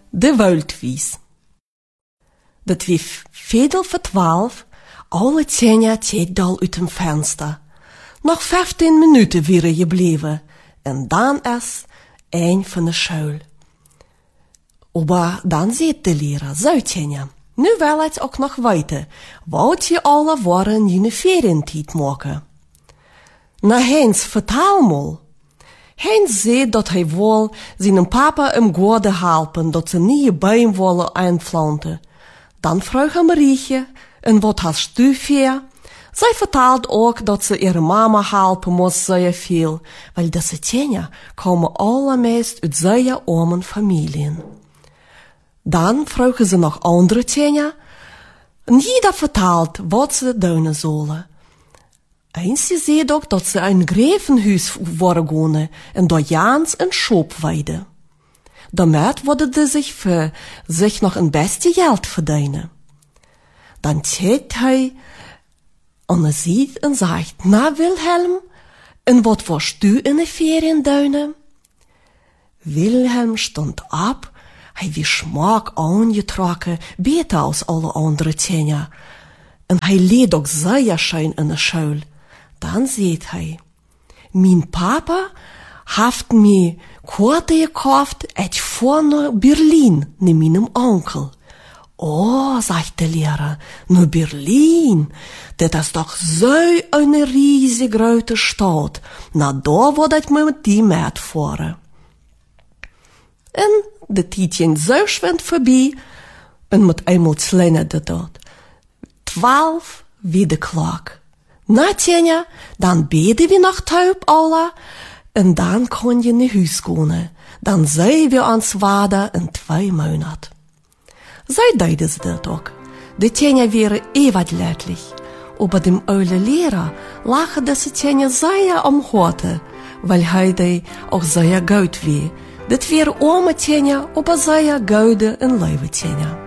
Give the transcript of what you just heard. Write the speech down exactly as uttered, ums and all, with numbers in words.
de Wildwies. Dat wie Viertel voor twaalf, alle Tjenja keek al uit een venster. Nog vijftien minuten waren gebleven, en dan is een van de schuil. Maar dan ziet de leraar, zo Tjenja, nu wil het ook nog weten, wat je alle waren in de ferientijd maken. Na Heinz, vertel mal. Heinz zei dat hij wil zijn papa hem goede helpen, dat ze niet bij hem willen aanplanten. Dan vroeg hij Marietje, en wat hast du voor? Zij vertelt ook dat ze ihre mama helpen moest zeer veel, weil deze Tjenja komen allermeest uit zeer arme familien. Dan vroegen ze nog andere Tjenja, en jeder vertelt wat ze doen zullen. Eentje zei ook dat ze een grevenhuis worden gaan en door Jans een schop weiden. Daarmee wilden ze zich voor zich nog een beste geld verdienen. Dan kijkt hij en hij ziet en zegt, na Wilhelm, en wat was u in de ferien doen? Wilhelm stond op, hij was smaak aangetrokken, beter als alle andere Tjenja. En hij leed ook zeer schön in de schuil. Dan zegt hij, mijn papa heeft me kaarten gekauft uit voor naar Berlin, naar mijn onkel. Oh, zegt de leraar, naar Berlin, dat is toch zo'n riesige grote stad. Nou, daar word ik me met die met voeren. En de tijdje zo schwint voorbij, en met eenmaal slingerde dat. Twaalf wie de klok. Na Tjenja, dan beden we nog thuis alle, en dan kon je naar huis gaan. Dan zijn we ons vader in twee maanden. Zij deden ze dat ook. De Tjenja waren even leidlich. Aber dem oude leraar lachen deze Tjenja zeer om hoorde, weil hij die ook zeer goed wie. Dit waren arme Tjenja, aber zeer goede en lieve Tjenja.